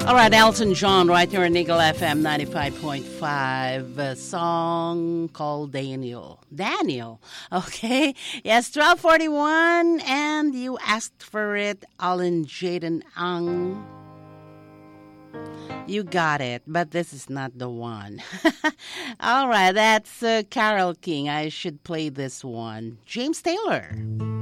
All right, Elton John right here on Eagle FM 95.5. A song called Daniel. Daniel, okay? Yes, 12:41, and you asked for it, Alan Jaden Ang. You got it, but this is not the one. All right, that's Carole King. I should play this one. James Taylor.